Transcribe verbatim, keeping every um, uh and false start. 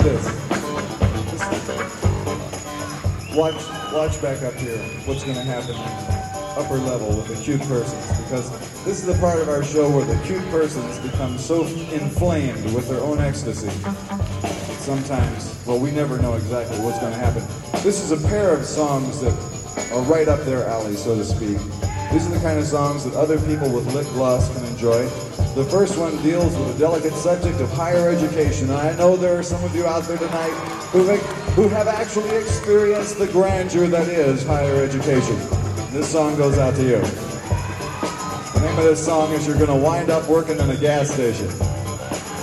this. Watch, watch back up here. What's going to happen upper level with the cute persons, because this is the part of our show where the cute persons become so inflamed with their own ecstasy. Sometimes, well, we never know exactly what's going to happen. This is a pair of songs that are right up their alley, so to speak. These are the kind of songs that other people with lip gloss can enjoy. The first one deals with a delicate subject of higher education, and I know there are some of you out there tonight who, make, who have actually experienced the grandeur that is higher education. This song goes out to you. The name of this song is You're Gonna Wind Up Working in a Gas Station.